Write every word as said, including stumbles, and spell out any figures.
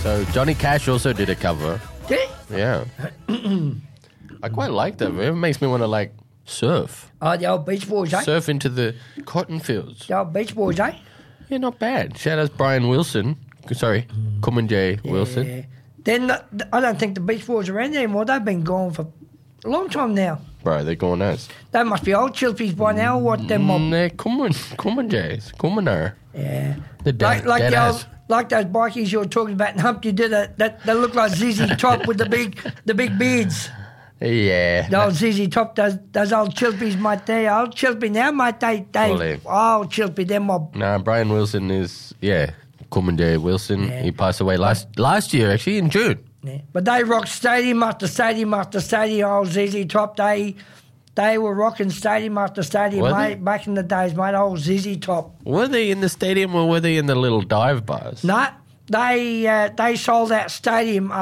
So Johnny Cash also did a cover. Did he? Yeah. I quite like that. It makes me want to, like, surf. Oh, the old Beach Boys, eh? Surf into the cotton fields. The old Beach Boys, eh? Yeah, not bad. Shout out to Brian Wilson. Sorry, Common J. Wilson. Yeah. Then uh, I don't think the Beach Boys are around anymore. They've been gone for a long time now. Bro, they're going as. They must be old chilpies by now. What them mob? Mm, they're Common, Common J's. Commoner. Yeah. The dead, Like, like, dead the ass. old, like those bikies you were talking about in Humpty did it. That they look like Z Z Top with the big the big beards. Yeah. The old Z Z Top, those those old chilpies, mate. They old chilpie now, mate. They they Fully. old chilpie. Them mob. Nah, Brian Wilson is, yeah, Common J. Wilson. Yeah. He passed away last last year, actually, in June. Yeah. But they rocked stadium after stadium after stadium. Old Z Z Top, they they were rocking stadium after stadium, Were mate. they? Back in the days, mate. Old Z Z Top. Were they in the stadium or were they in the little dive bars? Nah, they uh, they sold out stadium